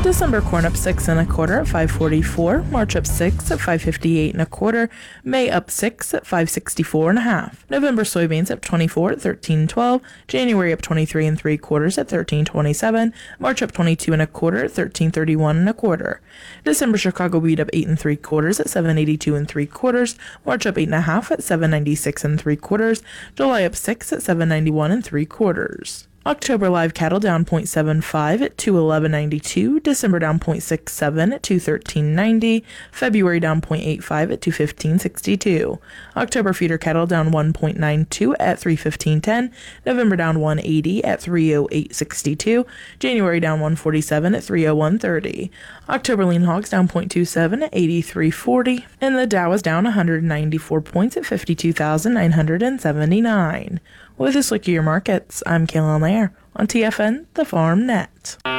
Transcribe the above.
December corn up 6 1/4 at $5.44, March up 6 at $5.58 1/4, May up 6 at $5.64 1/2. November soybeans up 24 at $13.12, January up 23 3/4 at $13.27, March up 22 1/4 at $13.31 1/4. December Chicago wheat up 8 3/4 at $7.82 3/4, March up 8 1/2 at $7.96 3/4, July up 6 at $7.91 3/4. October live cattle down 0.75 at $211.92, December down 0.67 at $213.90, February down 0.85 at $215.62. October feeder cattle down 1.92 at $315.10, November down 180 at $308.62, January down 147 at $301.30. October lean hogs down 0.27 at $83.40, and the Dow is down 194 points at 52,979. With this look at your markets, I'm Kayla Lair on TFN, the Farm Net.